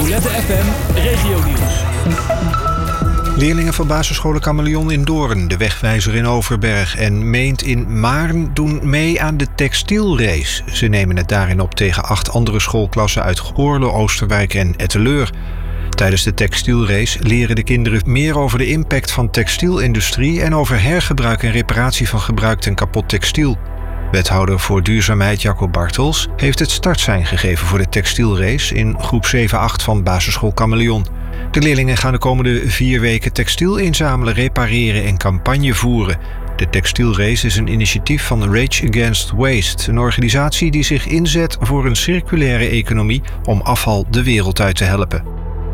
Roulette FM Regionieuws. Leerlingen van basisscholen Kameleon in Doorn, de Wegwijzer in Overberg en Meent in Maarn doen mee aan de textielrace. Ze nemen het daarin op tegen 8 andere schoolklassen uit Goorle, Oosterwijk en Etteleur. Tijdens de textielrace leren de kinderen meer over de impact van textielindustrie en over hergebruik en reparatie van gebruikt en kapot textiel. Wethouder voor duurzaamheid Jacco Bartels heeft het startsein gegeven voor de textielrace in groep 7-8 van basisschool Kameleon. De leerlingen gaan de komende 4 weken textiel inzamelen, repareren en campagne voeren. De textielrace is een initiatief van Rage Against Waste, een organisatie die zich inzet voor een circulaire economie om afval de wereld uit te helpen.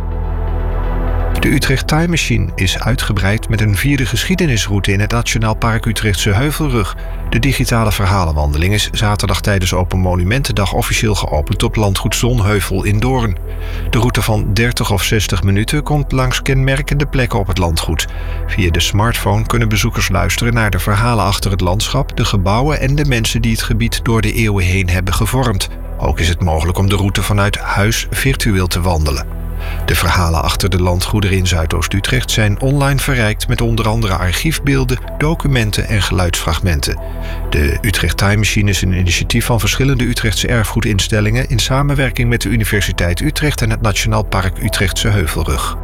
De Utrecht Time Machine is uitgebreid met een 4e geschiedenisroute in het Nationaal Park Utrechtse Heuvelrug. De digitale verhalenwandeling is zaterdag tijdens Open Monumentendag officieel geopend op landgoed Zonheuvel in Doorn. De route van 30 of 60 minuten komt langs kenmerkende plekken op het landgoed. Via de smartphone kunnen bezoekers luisteren naar de verhalen achter het landschap, de gebouwen en de mensen die het gebied door de eeuwen heen hebben gevormd. Ook is het mogelijk om de route vanuit huis virtueel te wandelen. De verhalen achter de landgoederen in Zuidoost-Utrecht zijn online verrijkt met onder andere archiefbeelden, documenten en geluidsfragmenten. De Utrecht Time Machine is een initiatief van verschillende Utrechtse erfgoedinstellingen in samenwerking met de Universiteit Utrecht en het Nationaal Park Utrechtse Heuvelrug.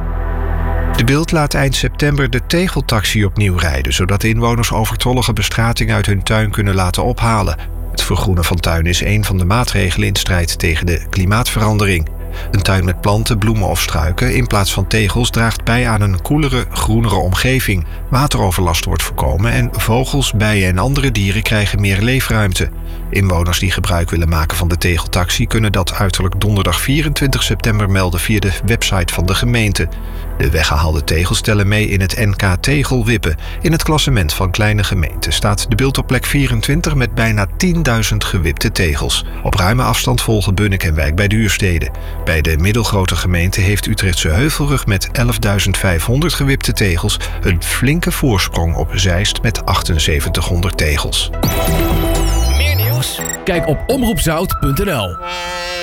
De Bild laat eind september de tegeltaxi opnieuw rijden, zodat de inwoners overtollige bestrating uit hun tuin kunnen laten ophalen. Het vergroenen van tuinen is een van de maatregelen in strijd tegen de klimaatverandering. Een tuin met planten, bloemen of struiken in plaats van tegels draagt bij aan een koelere, groenere omgeving. Wateroverlast wordt voorkomen en vogels, bijen en andere dieren krijgen meer leefruimte. Inwoners die gebruik willen maken van de tegeltaxi kunnen dat uiterlijk donderdag 24 september melden via de website van de gemeente. De weggehaalde tegels tellen mee in het NK Tegelwippen. In het klassement van kleine gemeenten staat de Bild op plek 24 met bijna 10.000 gewipte tegels. Op ruime afstand volgen Bunnik en Wijk bij Duurstede. Bij de middelgrote gemeente heeft Utrechtse Heuvelrug met 11.500 gewipte tegels een flinke voorsprong op Zeist met 7800 tegels. Meer nieuws? Kijk op omroepzout.nl.